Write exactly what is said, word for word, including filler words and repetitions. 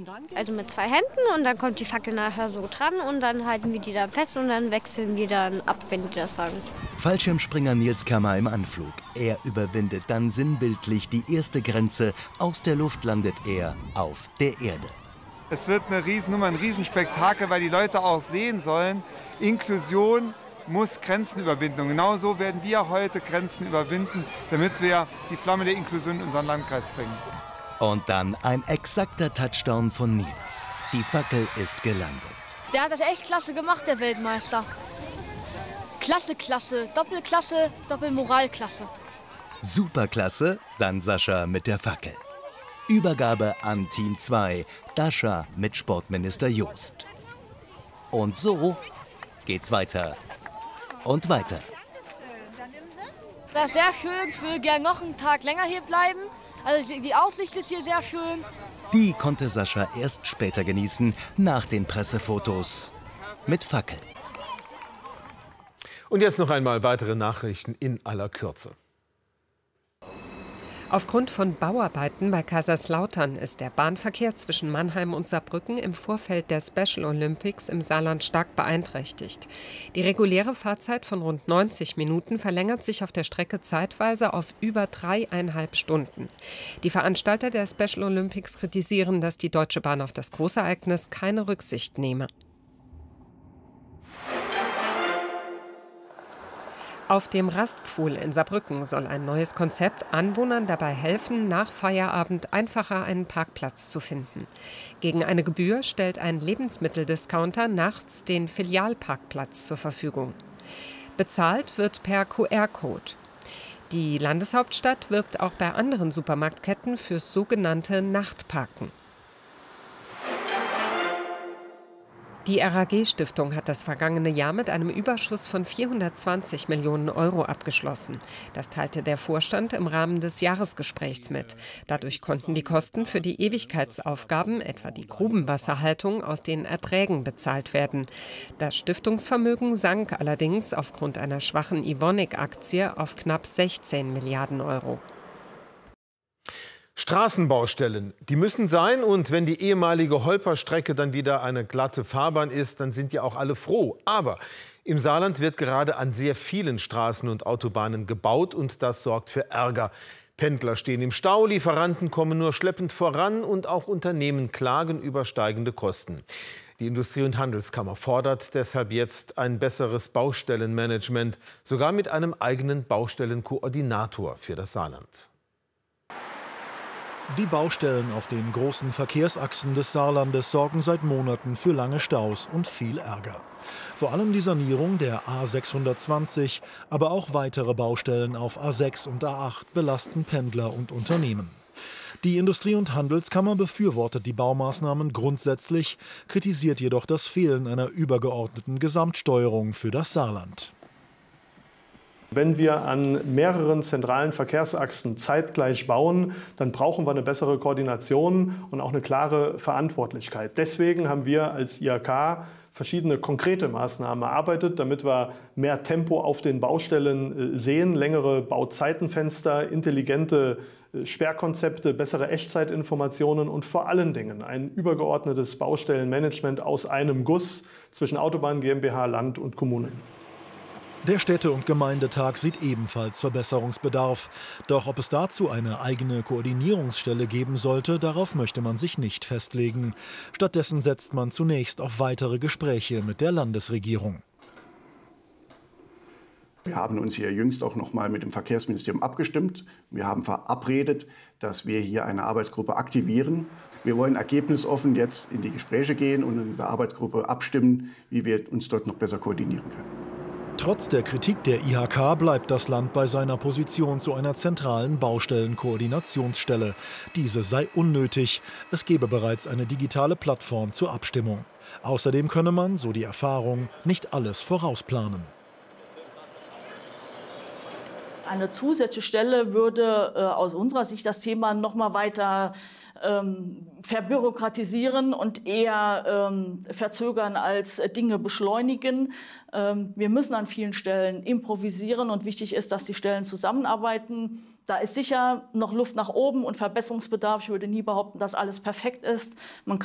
Also mit zwei Händen und dann kommt die Fackel nachher so dran und dann halten wir die dann fest und dann wechseln wir dann ab, wenn die das sagen. Fallschirmspringer Nils Kammer im Anflug. Er überwindet dann sinnbildlich die erste Grenze. Aus der Luft landet er auf der Erde. Es wird eine Riesennummer, ein Riesenspektakel, weil die Leute auch sehen sollen, Inklusion muss Grenzen überwinden. Und genau so werden wir heute Grenzen überwinden, damit wir die Flamme der Inklusion in unseren Landkreis bringen. Und dann ein exakter Touchdown von Nils. Die Fackel ist gelandet. Der hat das echt klasse gemacht, der Weltmeister. Klasse, klasse, Doppelklasse, Doppelmoralklasse. Superklasse, dann Sascha mit der Fackel. Übergabe an Team zwei, Dascha mit Sportminister Jost. Und so geht's weiter und weiter. Das ist sehr schön, ich würde gerne noch einen Tag länger hier bleiben. Also die Aussicht ist hier sehr schön. Die konnte Sascha erst später genießen, nach den Pressefotos mit Fackel. Und jetzt noch einmal weitere Nachrichten in aller Kürze. Aufgrund von Bauarbeiten bei Kaiserslautern ist der Bahnverkehr zwischen Mannheim und Saarbrücken im Vorfeld der Special Olympics im Saarland stark beeinträchtigt. Die reguläre Fahrzeit von rund neunzig Minuten verlängert sich auf der Strecke zeitweise auf über dreieinhalb Stunden. Die Veranstalter der Special Olympics kritisieren, dass die Deutsche Bahn auf das Großereignis keine Rücksicht nehme. Auf dem Rastpfuhl in Saarbrücken soll ein neues Konzept Anwohnern dabei helfen, nach Feierabend einfacher einen Parkplatz zu finden. Gegen eine Gebühr stellt ein Lebensmitteldiscounter nachts den Filialparkplatz zur Verfügung. Bezahlt wird per Q R-Code. Die Landeshauptstadt wirbt auch bei anderen Supermarktketten fürs sogenannte Nachtparken. Die R A G-Stiftung hat das vergangene Jahr mit einem Überschuss von vierhundertzwanzig Millionen Euro abgeschlossen. Das teilte der Vorstand im Rahmen des Jahresgesprächs mit. Dadurch konnten die Kosten für die Ewigkeitsaufgaben, etwa die Grubenwasserhaltung, aus den Erträgen bezahlt werden. Das Stiftungsvermögen sank allerdings aufgrund einer schwachen Evonik-Aktie auf knapp sechzehn Milliarden Euro. Straßenbaustellen, die müssen sein, und wenn die ehemalige Holperstrecke dann wieder eine glatte Fahrbahn ist, dann sind ja auch alle froh. Aber im Saarland wird gerade an sehr vielen Straßen und Autobahnen gebaut, und das sorgt für Ärger. Pendler stehen im Stau, Lieferanten kommen nur schleppend voran und auch Unternehmen klagen über steigende Kosten. Die Industrie- und Handelskammer fordert deshalb jetzt ein besseres Baustellenmanagement, sogar mit einem eigenen Baustellenkoordinator für das Saarland. Die Baustellen auf den großen Verkehrsachsen des Saarlandes sorgen seit Monaten für lange Staus und viel Ärger. Vor allem die Sanierung der A sechshundertzwanzig, aber auch weitere Baustellen auf A sechs und A acht belasten Pendler und Unternehmen. Die Industrie- und Handelskammer befürwortet die Baumaßnahmen grundsätzlich, kritisiert jedoch das Fehlen einer übergeordneten Gesamtsteuerung für das Saarland. Wenn wir an mehreren zentralen Verkehrsachsen zeitgleich bauen, dann brauchen wir eine bessere Koordination und auch eine klare Verantwortlichkeit. Deswegen haben wir als I H K verschiedene konkrete Maßnahmen erarbeitet, damit wir mehr Tempo auf den Baustellen sehen, längere Bauzeitenfenster, intelligente Sperrkonzepte, bessere Echtzeitinformationen und vor allen Dingen ein übergeordnetes Baustellenmanagement aus einem Guss zwischen Autobahn GmbH, Land und Kommunen. Der Städte- und Gemeindetag sieht ebenfalls Verbesserungsbedarf. Doch ob es dazu eine eigene Koordinierungsstelle geben sollte, darauf möchte man sich nicht festlegen. Stattdessen setzt man zunächst auf weitere Gespräche mit der Landesregierung. Wir haben uns hier jüngst auch noch mal mit dem Verkehrsministerium abgestimmt. Wir haben verabredet, dass wir hier eine Arbeitsgruppe aktivieren. Wir wollen ergebnisoffen jetzt in die Gespräche gehen und in dieser Arbeitsgruppe abstimmen, wie wir uns dort noch besser koordinieren können. Trotz der Kritik der I H K bleibt das Land bei seiner Position zu einer zentralen Baustellenkoordinationsstelle. Diese sei unnötig. Es gebe bereits eine digitale Plattform zur Abstimmung. Außerdem könne man, so die Erfahrung, nicht alles vorausplanen. Eine zusätzliche Stelle würde äh, aus unserer Sicht das Thema noch mal weiter ähm, verbürokratisieren und eher ähm, verzögern als äh, Dinge beschleunigen. Ähm, wir müssen an vielen Stellen improvisieren und wichtig ist, dass die Stellen zusammenarbeiten. Da ist sicher noch Luft nach oben und Verbesserungsbedarf. Ich würde nie behaupten, dass alles perfekt ist. Man